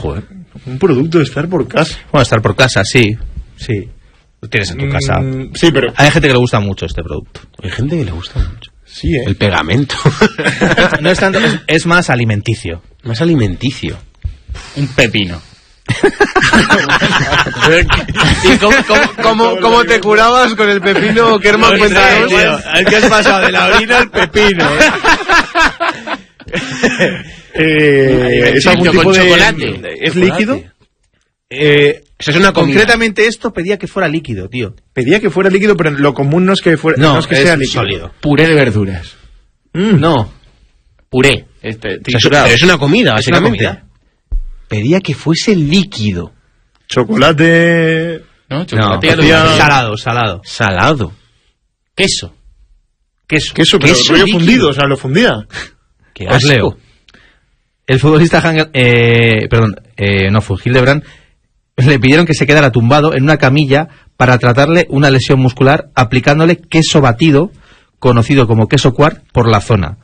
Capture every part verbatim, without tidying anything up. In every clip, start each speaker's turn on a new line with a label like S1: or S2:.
S1: Joder.
S2: Un producto de estar por casa.
S1: Bueno, estar por casa, sí. Sí. Lo tienes en tu casa.
S2: Mm, sí, pero...
S1: Hay gente que le gusta mucho este producto.
S3: Hay gente que le gusta mucho.
S2: Sí, ¿eh?
S3: El pegamento.
S1: No es tanto, es, es más alimenticio.
S3: Más alimenticio.
S4: Un pepino.
S3: ¿Y cómo, cómo, cómo, cómo te curabas con el pepino, Kerman?
S1: No
S3: Cuéntanos.
S1: sé, tío. Es que has pasado de la orina al pepino.
S2: eh, ¿Es algún tipo
S4: con
S2: de...
S4: chocolate.
S2: ¿Es líquido?
S1: Eh,
S3: Eso es una comida.
S1: concretamente esto pedía que fuera líquido, tío.
S2: Pedía que fuera líquido, pero lo común no es que, fuera,
S1: No,
S2: no es que
S1: es
S2: sea líquido.
S1: sólido.
S4: Puré de verduras.
S2: Mm.
S1: No.
S4: Puré. Este,
S3: O sea, es,
S4: triturado.
S3: pero es una comida,
S1: Es una
S3: básicamente.
S1: comida.
S3: Pedía que fuese líquido.
S2: Chocolate...
S4: ¿No?
S1: No,
S4: Chocolate ya lo
S2: hacía-
S4: dije.
S1: salado, salado.
S3: Salado.
S4: Queso.
S1: Queso.
S2: Queso, pero
S3: Queso
S2: rollo
S3: líquido.
S2: fundido, o sea, lo fundía.
S3: Qué
S1: Os
S3: asco.
S1: leo. El futbolista Hangel, eh, perdón, eh, no fue Hildebrand, le pidieron que se quedara tumbado en una camilla para tratarle una lesión muscular aplicándole queso batido, conocido como queso quark, por la zona.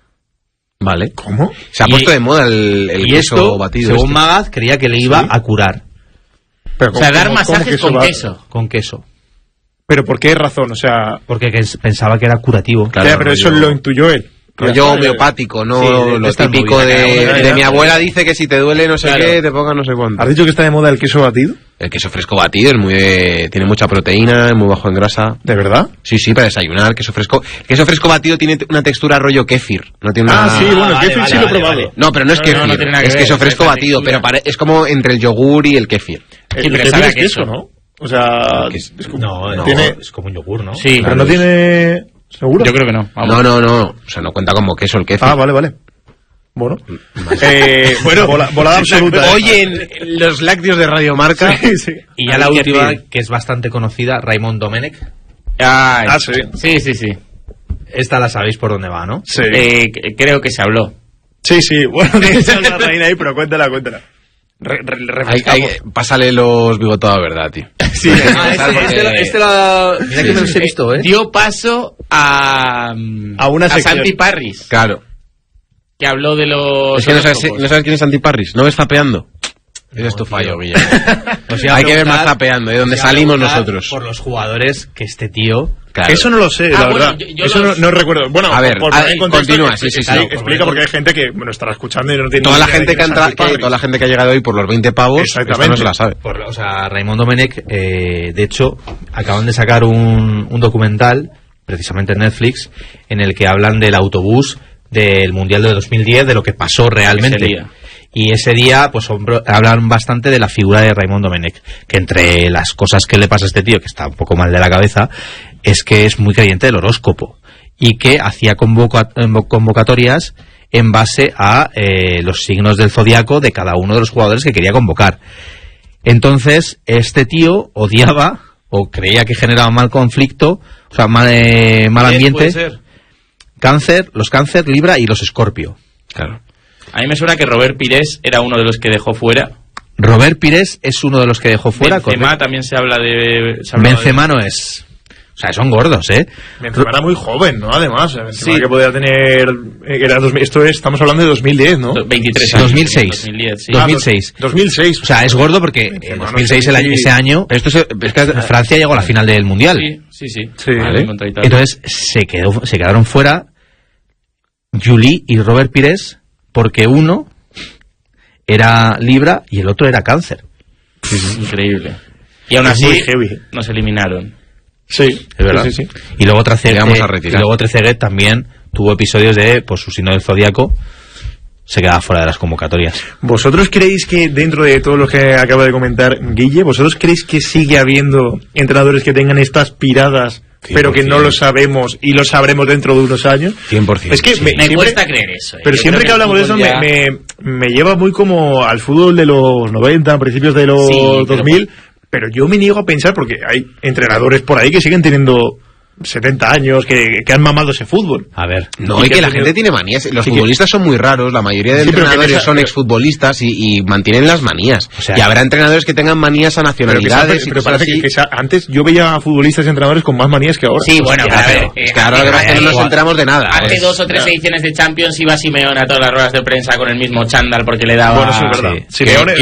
S3: Vale.
S2: ¿Cómo?
S3: Se ha
S1: Y-
S3: puesto de moda el, el
S1: y
S3: queso
S1: esto,
S3: batido.
S1: según
S3: este.
S1: Magaz, creía que le iba
S2: ¿Sí?
S1: a curar
S2: Pero
S4: O sea,
S2: ¿cómo-
S4: dar
S2: cómo-
S4: masajes
S2: cómo que eso
S4: con
S2: va?
S4: queso.
S1: con queso.
S2: ¿Pero por qué razón? O sea...
S1: Porque que es- pensaba que era curativo.
S3: Claro,
S2: ya, pero eso
S3: rollo-
S2: lo intuyó él.
S3: Rollo homeopático, no
S1: Sí, de- de
S3: lo
S1: estas
S3: típico
S1: movidas,
S3: de,
S1: claro,
S3: de
S2: claro.
S3: mi abuela dice que si te duele no sé
S4: Claro.
S3: qué, te ponga no sé cuánto.
S2: ¿Has dicho que está de moda el queso batido?
S3: El queso fresco batido es muy de- tiene mucha proteína, es muy bajo en grasa.
S2: ¿De verdad?
S3: Sí, sí, para desayunar, queso fresco. El queso fresco batido tiene una textura rollo kéfir, no tiene una...
S2: Ah, sí, bueno, el
S1: vale,
S2: kéfir
S1: vale,
S2: sí lo he
S1: vale,
S2: probado.
S1: vale.
S3: No, pero no es
S4: No, no,
S3: kéfir,
S4: no tiene nada que
S3: es
S4: ver,
S3: queso
S4: es
S3: fresco
S4: esa
S3: batido,
S4: textura.
S3: pero pare- es como entre el yogur y el kéfir.
S2: El
S4: pero
S2: kéfir
S4: sabe a
S2: es queso,
S4: queso.
S2: ¿no? O sea...
S3: Que es-
S2: es como-
S1: No, no,
S2: tiene...
S1: es como un yogur, ¿no?
S4: Sí.
S2: Pero no tiene... ¿Seguro?
S4: Yo creo que no. Vamos.
S3: No, no, no, o sea, no cuenta como queso el kéfir.
S2: Ah, vale, vale. Bueno. Eh, bueno, vola- volada absoluta. ¿eh?
S3: Oye, en los lácteos de Radio Marca.
S2: Sí, sí.
S1: Y ya la
S4: Ay,
S1: última,
S4: kéfir.
S1: que es bastante conocida, Raymond Domenech.
S4: Ay,
S2: Ah, sí.
S4: Sí, sí, sí.
S1: Esta la sabéis por dónde va, ¿no?
S2: Sí.
S4: Eh, c- creo que se habló.
S2: Sí, sí. Bueno, de hecho, la reina ahí, pero cuéntala, cuéntala. Re- re-
S3: Hay,
S2: refrescamos.
S3: hay- pásale los bigotados, ¿verdad, tío?
S4: Sí,
S1: Ah, este, este, la- este la... Mira que me los he visto, ¿eh?
S4: Dio paso a... mm,
S2: A una sección.
S4: Santi Parris,
S3: Claro.
S4: que habló de los...
S3: Es que no sabes,
S4: horóscopos.
S3: no sabes quién es Santi Parris. ¿No ves zapeando? Ese es tu fallo, Guillermo.
S1: Os iba a
S3: Hay que ver más
S1: preguntar-
S3: zapeando, de donde
S1: os iba a
S3: salimos
S1: preguntar
S3: nosotros.
S1: Por los jugadores que este tío...
S3: Claro.
S2: Eso no lo sé,
S4: Ah,
S2: la
S4: bueno,
S2: verdad.
S4: yo- yo
S2: Eso
S4: los-
S2: no, no recuerdo. Bueno,
S3: A ver,
S2: por, por
S3: a-
S2: poner en contexto,
S3: continúa,
S2: que-
S3: sí, sí,
S2: que-
S3: sí.
S2: que explica porque hay gente que bueno estará escuchando y no tiene
S3: Toda
S2: ni
S3: la
S2: idea
S3: gente
S2: de
S3: que, ha entra-
S2: Santi
S3: que-
S2: Parris.
S3: toda la gente que ha llegado hoy por los veinte pavos, esta
S2: Exactamente.
S3: no se la sabe.
S1: Por, o sea, Raymond Domenech, eh, de hecho, acaban de sacar un, un documental, precisamente en Netflix, en el que hablan del autobús del Mundial de dos mil diez, de lo que pasó realmente.
S4: Ese día.
S1: Y ese día, pues hombro- hablan bastante de la figura de Raymond Domenech, que entre las cosas que le pasa a este tío, que está un poco mal de la cabeza, es que es muy creyente del horóscopo y que hacía convoca- convocatorias en base a eh, los signos del zodiaco de cada uno de los jugadores que quería convocar. Entonces, este tío odiaba o creía que generaba mal conflicto, o sea, mal, eh, mal ambiente, cáncer, los cáncer, Libra y los Escorpio.
S3: Claro.
S4: A mí me suena que Robert Pires era uno de los que dejó fuera.
S1: Robert Pires es uno de los que dejó fuera.
S4: Benzema
S1: correcto.
S4: también se habla de... se hablaba
S1: Benzema no es. O sea, son gordos, ¿eh?
S2: Benzema era muy joven, ¿no? Además, Benzema
S4: Sí.
S2: que podía tener... eh, Era dos mil esto es, estamos hablando de dos mil diez, ¿no?
S4: de veintitrés
S1: Sí,
S4: años.
S1: dos mil seis.
S4: dos mil diez, sí.
S1: dos
S2: Ah,
S1: mil seis.
S2: dos mil seis.
S1: O sea, es gordo porque en
S2: Benzema,
S1: dos
S2: no
S1: mil seis
S2: sé
S1: el año-
S2: si-
S1: ese año
S3: Pero esto se- es que
S1: Francia llegó a la final del Mundial.
S4: Sí, sí, sí.
S2: Sí.
S4: Vale. Contra Italia.
S1: Entonces se quedó, se quedaron fuera Juli y Robert Pires porque uno era Libra y el otro era Cáncer.
S4: Increíble. Y aún
S2: Es
S4: así
S2: muy heavy.
S4: nos eliminaron.
S2: Sí,
S1: Es verdad.
S2: sí, sí, sí.
S1: Y luego Trezeguet,
S3: Le vamos a retirar.
S1: y luego Trezeguet también tuvo episodios de, pues su signo del zodiaco se quedaba fuera de las convocatorias.
S2: ¿Vosotros creéis que dentro de todo lo que acaba de comentar Guille, vosotros creéis que sigue habiendo entrenadores que tengan estas piradas, pero que no lo sabemos y lo sabremos dentro de unos años?
S3: cien por ciento.
S2: Es que
S3: sí.
S2: me,
S4: Me
S2: siempre-
S4: cuesta creer eso. eh.
S2: Pero
S4: Yo
S2: siempre
S4: creo
S2: que hablamos de
S4: el
S2: eso
S4: fútbol
S2: me,
S4: ya-
S2: me, me lleva muy como al fútbol de los noventa, principios de los
S4: Sí, pero-
S2: dos mil, pero yo me niego a pensar porque hay entrenadores por ahí que siguen teniendo setenta años, que, que han mamado ese fútbol.
S1: A ver.
S3: No,
S2: Y
S3: y
S2: que
S3: que la
S2: ha tenido-
S3: gente tiene manías. Los
S2: Sí que-
S3: futbolistas son muy raros. La mayoría de
S2: Sí, pero que
S3: entrenadores
S2: mira,
S3: son
S2: pero-
S3: exfutbolistas y, y mantienen las manías.
S1: O sea,
S3: y habrá entrenadores que tengan manías a
S2: Pero, que
S3: nacionalidades
S2: sa-
S3: y
S2: pero
S3: cosas
S2: parece
S3: así.
S2: que, que sa- antes yo veía a futbolistas y entrenadores con más manías que ahora.
S4: Sí, bueno,
S1: Hostia,
S4: pero a ver,
S1: pero-
S4: eh,
S3: Es que ahora
S4: hace-
S3: además que no nos
S4: hace-
S3: enteramos de nada.
S4: Hace
S3: Es-
S4: dos o tres
S2: ya.
S4: ediciones de Champions iba Simeone a todas las ruedas de prensa con el mismo chándal porque le daba...
S2: Bueno, eso es verdad.
S1: sí.
S3: Que,
S2: Simeone-
S3: que